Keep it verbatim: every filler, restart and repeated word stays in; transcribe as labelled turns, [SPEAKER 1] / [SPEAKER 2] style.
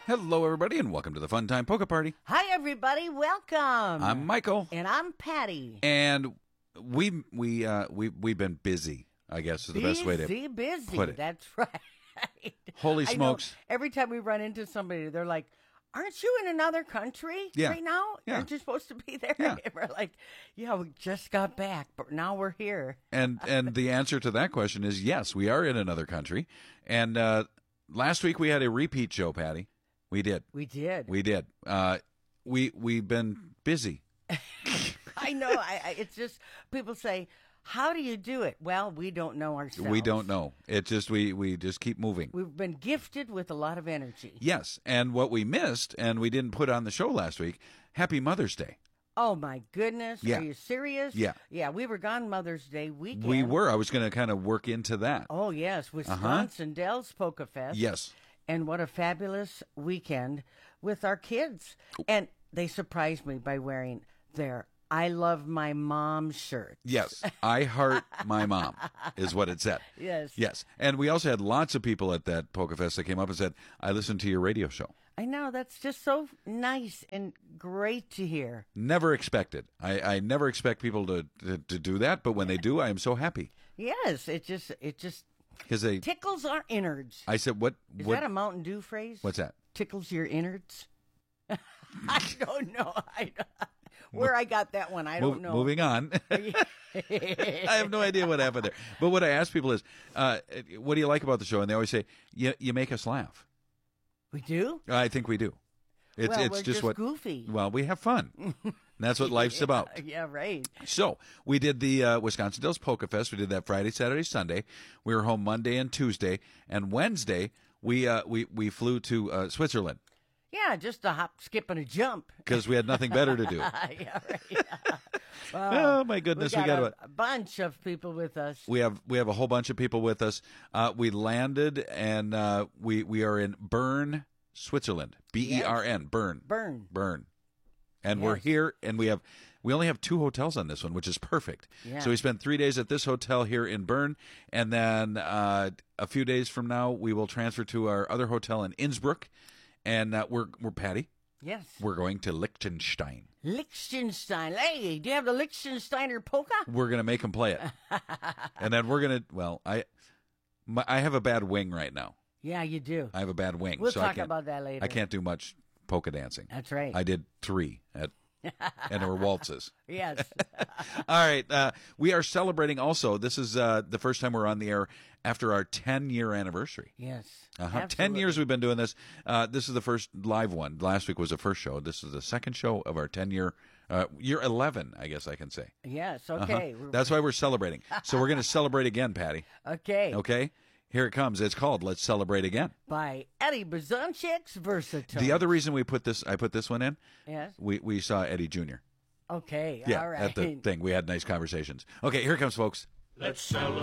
[SPEAKER 1] Hello, everybody, and welcome to the Fun Time Polka Party.
[SPEAKER 2] Hi, everybody. Welcome.
[SPEAKER 1] I'm Michael,
[SPEAKER 2] And I'm Patty.
[SPEAKER 1] and we we uh, we we've been busy. I guess is the best way to
[SPEAKER 2] Busy, busy.
[SPEAKER 1] put it.
[SPEAKER 2] That's right.
[SPEAKER 1] Holy
[SPEAKER 2] I know
[SPEAKER 1] smokes!
[SPEAKER 2] every time we run into somebody, they're like, "Aren't you in another country
[SPEAKER 1] Yeah.
[SPEAKER 2] right now?
[SPEAKER 1] Yeah.
[SPEAKER 2] Aren't you supposed to be there?"
[SPEAKER 1] Yeah.
[SPEAKER 2] And we're like, "Yeah, we just got back, but now we're here."
[SPEAKER 1] And and the answer to that question is yes, we are in another country. And uh, last week we had a repeat show, Patty. We did.
[SPEAKER 2] We did.
[SPEAKER 1] We did. Uh, we we've been busy.
[SPEAKER 2] I know. I, I, it's just people say, "How do you do it?" Well, we don't know ourselves.
[SPEAKER 1] We don't know. It just we we just keep moving.
[SPEAKER 2] We've been gifted with a lot of energy.
[SPEAKER 1] Yes, and what we missed and we didn't put on the show last week. Happy Mother's Day.
[SPEAKER 2] Oh, my goodness.
[SPEAKER 1] Yeah.
[SPEAKER 2] Are you serious?
[SPEAKER 1] Yeah.
[SPEAKER 2] Yeah, we were gone Mother's Day weekend.
[SPEAKER 1] We were. I was going to kind of work into that.
[SPEAKER 2] Oh, yes. Wisconsin Dells Polka Fest.
[SPEAKER 1] Yes.
[SPEAKER 2] And what a fabulous weekend with our kids. And they surprised me by wearing their I Love My Mom shirt.
[SPEAKER 1] Yes. I heart my mom is what it said.
[SPEAKER 2] Yes.
[SPEAKER 1] Yes. And we also had lots of people at that Polka Fest that came up and said, I listened to your radio show.
[SPEAKER 2] I know. That's just so nice and great to hear.
[SPEAKER 1] Never expected. I, I never expect people to, to, to do that, but when they do, I am so happy.
[SPEAKER 2] Yes. It just, it just
[SPEAKER 1] Because they,
[SPEAKER 2] tickles our innards.
[SPEAKER 1] I said, what?
[SPEAKER 2] Is
[SPEAKER 1] what
[SPEAKER 2] that a Mountain Dew phrase?
[SPEAKER 1] What's that?
[SPEAKER 2] Tickles your innards? I don't know. I don't, where I got that one, I don't
[SPEAKER 1] Move-
[SPEAKER 2] know.
[SPEAKER 1] Moving on. I have no idea what happened there. But what I ask people is, uh, what do you like about the show? And they always say, you, you make us laugh.
[SPEAKER 2] We do?
[SPEAKER 1] I think we do. It's,
[SPEAKER 2] Well,
[SPEAKER 1] it's
[SPEAKER 2] we're
[SPEAKER 1] just,
[SPEAKER 2] just
[SPEAKER 1] what
[SPEAKER 2] goofy.
[SPEAKER 1] Well, we have fun. And that's what life's about.
[SPEAKER 2] Yeah, right.
[SPEAKER 1] So we did the uh, Wisconsin Dells Polka Fest. We did that Friday, Saturday, Sunday. We were home Monday and Tuesday, and Wednesday we uh, we we flew to uh, Switzerland
[SPEAKER 2] Yeah, just a hop, skip, and a jump.
[SPEAKER 1] because we had nothing better to do.
[SPEAKER 2] Yeah, right.
[SPEAKER 1] Oh my goodness,
[SPEAKER 2] we
[SPEAKER 1] we
[SPEAKER 2] got,
[SPEAKER 1] got
[SPEAKER 2] a,
[SPEAKER 1] a,
[SPEAKER 2] a bunch of people with us.
[SPEAKER 1] we have we have a whole bunch of people with us. Uh, we landed and uh, we we are in Bern, Switzerland. B E R N, Bern,
[SPEAKER 2] Bern.
[SPEAKER 1] Bern. And we're
[SPEAKER 2] Yes.
[SPEAKER 1] here, and we have we only have two hotels on this one, which is perfect.
[SPEAKER 2] Yeah.
[SPEAKER 1] So we spent three days at this hotel here in Bern, and then uh, a few days from now we will transfer to our other hotel in Innsbruck, and uh, we're we're Patty.
[SPEAKER 2] Yes.
[SPEAKER 1] We're going to Liechtenstein.
[SPEAKER 2] Liechtenstein. Hey, do you have the Liechtensteiner polka?
[SPEAKER 1] We're gonna make them play it, and then we're gonna. Well, I my, I have a bad wing right now.
[SPEAKER 2] Yeah, you do.
[SPEAKER 1] I have a bad wing.
[SPEAKER 2] We'll
[SPEAKER 1] so I
[SPEAKER 2] talk
[SPEAKER 1] can't,
[SPEAKER 2] about that later.
[SPEAKER 1] I can't do much polka dancing.
[SPEAKER 2] That's right.
[SPEAKER 1] I did three at, and there were waltzes.
[SPEAKER 2] Yes.
[SPEAKER 1] All right. Uh, we are celebrating also. This is uh, the first time we're on the air after our ten-year anniversary.
[SPEAKER 2] Yes.
[SPEAKER 1] Uh-huh. Ten
[SPEAKER 2] Absolutely.
[SPEAKER 1] years we've been doing this. Uh, this is the first live one. Last week was the first show. This is the second show of our ten-year, uh, year eleven, I guess I can say.
[SPEAKER 2] Yes.
[SPEAKER 1] Uh-huh.
[SPEAKER 2] Okay.
[SPEAKER 1] That's why we're celebrating. So we're going to celebrate again, Patty.
[SPEAKER 2] Okay.
[SPEAKER 1] Okay? Here it comes. It's called Let's Celebrate Again.
[SPEAKER 2] By Eddie Bazonchik's Versatone.
[SPEAKER 1] The other reason we put this, I put this one in,
[SPEAKER 2] Yes.
[SPEAKER 1] we, we saw Eddie Junior
[SPEAKER 2] Okay.
[SPEAKER 1] Yeah,
[SPEAKER 2] All right.
[SPEAKER 1] at the thing. We had nice conversations. Okay, here it comes, folks.
[SPEAKER 3] Let's celebrate.